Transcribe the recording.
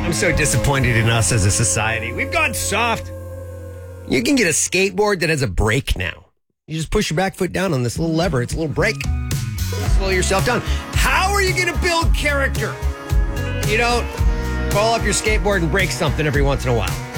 I'm so disappointed in us as a society. We've gone soft. You can get a skateboard that has a brake now. You just push your back foot down on this little lever. It's a little brake. Slow yourself down. How are you going to build character? You don't call up your skateboard and break something every once in a while.